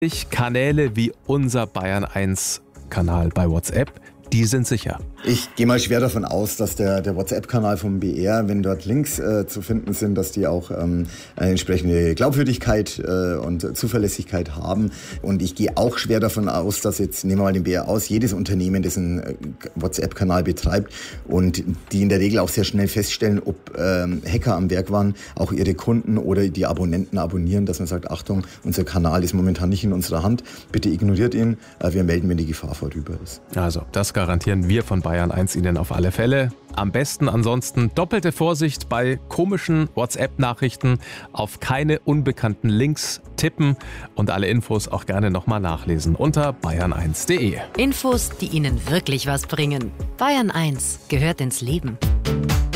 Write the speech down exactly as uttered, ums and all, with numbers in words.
Kanäle wie unser Bayern eins Kanal bei WhatsApp, die sind sicher. Ich gehe mal schwer davon aus, dass der, der WhatsApp-Kanal vom B R, wenn dort Links äh, zu finden sind, dass die auch ähm, eine entsprechende Glaubwürdigkeit äh, und Zuverlässigkeit haben. Und ich gehe auch schwer davon aus, dass jetzt, nehmen wir mal den B R aus, jedes Unternehmen, das einen äh, WhatsApp-Kanal betreibt und die in der Regel auch sehr schnell feststellen, ob ähm, Hacker am Werk waren, auch ihre Kunden oder die Abonnenten abonnieren, dass man sagt, Achtung, unser Kanal ist momentan nicht in unserer Hand, bitte ignoriert ihn, äh, wir melden, wenn die Gefahr vorüber ist. Also, das garantieren wir von Bayern eins Ihnen auf alle Fälle. Am besten ansonsten doppelte Vorsicht bei komischen WhatsApp-Nachrichten, auf keine unbekannten Links tippen und alle Infos auch gerne nochmal nachlesen unter bayern eins punkt de. Infos, die Ihnen wirklich was bringen. Bayern eins gehört ins Leben.